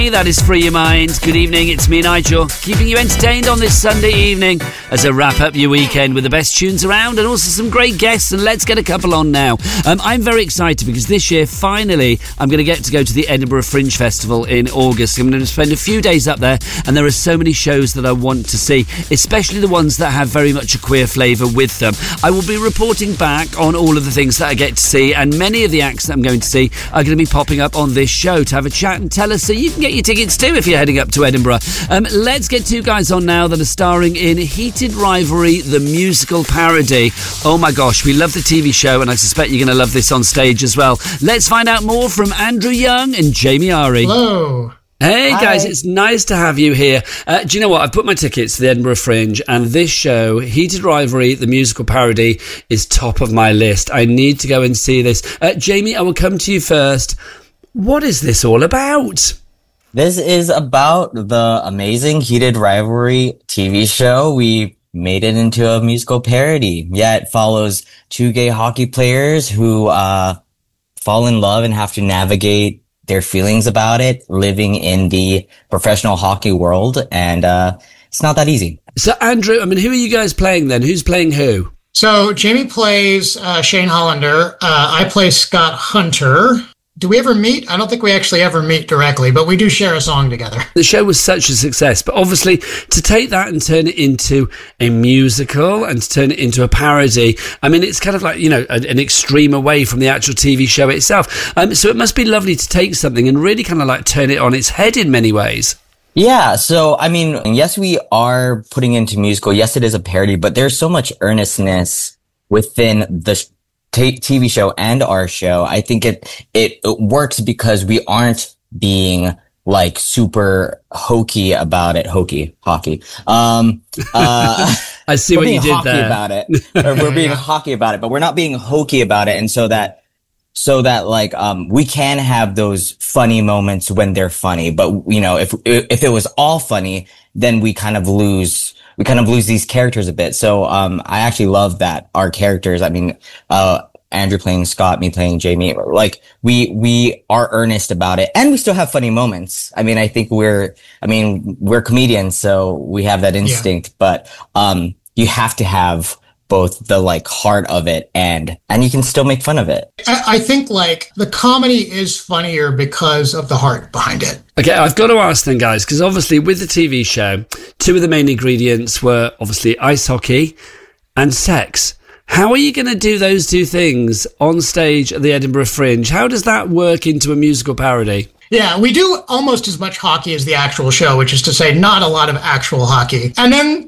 That is Free Your Mind. Good evening, it's me, Nigel, keeping you entertained on this Sunday evening as I wrap up your weekend with the best tunes around and also some great guests, and let's get a couple on now. I'm very excited because this year, finally, I'm going to go to the Edinburgh Fringe Festival in August. I'm going to spend a few days up there, and there are so many shows that I want to see, especially the ones that have very much a queer flavour with them. I will be reporting back on all of the things that I get to see, and many of the acts that I'm going to see are going to be popping up on this show to have a chat and tell us, so you can get your tickets too if you're heading up to Edinburgh. Let's get two guys on now that are starring in Heated Rivalry, the musical parody. Oh my gosh, we love the TV show, and I suspect you're going to love this on stage as well. Let's find out more from Andrew Young and Jamie Ari. Hello. Hey guys, it's nice to have you here. Do you know what? I've put my tickets to the Edinburgh Fringe, and this show, Heated Rivalry, the musical parody, is top of my list. I need to go and see this. Jamie, I will come to you first. What is this all about? This is about the amazing Heated Rivalry TV show. We made it into a musical parody. Yeah, it follows two gay hockey players who fall in love and have to navigate their feelings about it, living in the professional hockey world, and it's not that easy. So, Andrew, who are you guys playing then? Who's playing who? So, Jamie plays Shane Hollander. I play Scott Hunter. Do we ever meet? I don't think we actually ever meet directly, but we do share a song together. The show was such a success, but obviously to take that and turn it into a musical and to turn it into a parody, it's kind of like, an extreme away from the actual TV show itself. So it must be lovely to take something and really kind of like turn it on its head in many ways. Yeah, so, yes, we are putting into musical. Yes, it is a parody, but there's so much earnestness within the TV show and our show. I think it works because we aren't being like super hokey about it. Hockey. I see what you did there. About it. We're being hockey about it, but we're not being hokey about it. And so that we can have those funny moments when they're funny. But, if it was all funny, then we kind of lose these characters a bit. So, I actually love that our characters, Andrew playing Scott, me playing Jamie, like we are earnest about it, and we still have funny moments. I think we're comedians, so we have that instinct, but, you have to have both the heart of it and you can still make fun of it. I think the comedy is funnier because of the heart behind it. Okay, I've got to ask then, guys, because obviously with the TV show, two of the main ingredients were obviously ice hockey and sex. How are you going to do those two things on stage at the Edinburgh Fringe? How does that work into a musical parody? Yeah, we do almost as much hockey as the actual show, which is to say not a lot of actual hockey. And then,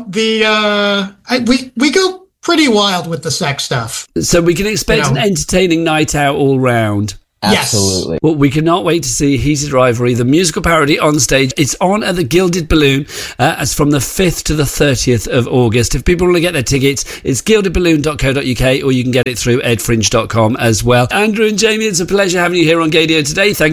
we go pretty wild with the sex stuff. So we can expect an entertaining night out all round. Absolutely. Yes. Well, we cannot wait to see Heated Rivalry, the musical parody on stage. It's on at the Gilded Balloon as from the 5th to the 30th of August. If people want to get their tickets, it's gildedballoon.co.uk, or you can get it through edfringe.com as well. Andrew and Jamie, it's a pleasure having you here on Gaydio today. Thank you.